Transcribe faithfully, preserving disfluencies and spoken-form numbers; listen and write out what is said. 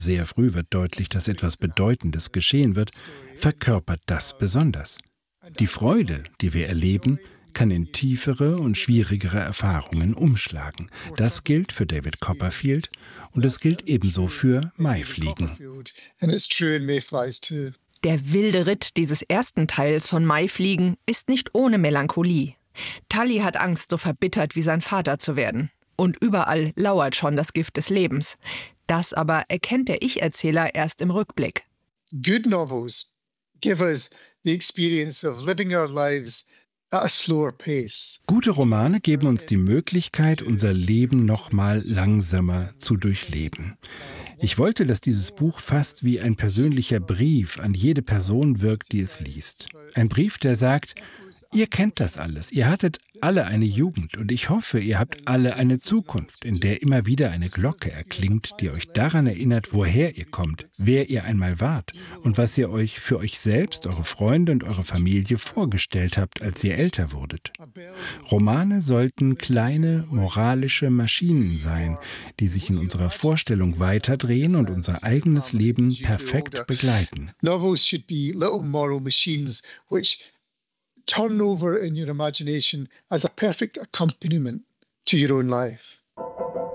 sehr früh wird deutlich, dass etwas Bedeutendes geschehen wird, verkörpert das besonders. Die Freude, die wir erleben, kann in tiefere und schwierigere Erfahrungen umschlagen. Das gilt für David Copperfield und es gilt ebenso für Maifliegen. Der wilde Ritt dieses ersten Teils von Maifliegen ist nicht ohne Melancholie. Tully hat Angst, so verbittert wie sein Vater zu werden. Und überall lauert schon das Gift des Lebens. Das aber erkennt der Ich-Erzähler erst im Rückblick. Good novels give us the experience of living our lives at a slower pace. Gute Romane geben uns die Möglichkeit, unser Leben noch mal langsamer zu durchleben. Ich wollte, dass dieses Buch fast wie ein persönlicher Brief an jede Person wirkt, die es liest. Ein Brief, der sagt: Ihr kennt das alles, ihr hattet alle eine Jugend und ich hoffe, ihr habt alle eine Zukunft, in der immer wieder eine Glocke erklingt, die euch daran erinnert, woher ihr kommt, wer ihr einmal wart und was ihr euch für euch selbst, eure Freunde und eure Familie vorgestellt habt, als ihr älter wurdet. Romane sollten kleine moralische Maschinen sein, die sich in unserer Vorstellung weiterdrehen und unser eigenes Leben perfekt begleiten. Novels should be little moral machines which turn over in your imagination as a perfect accompaniment to your own life.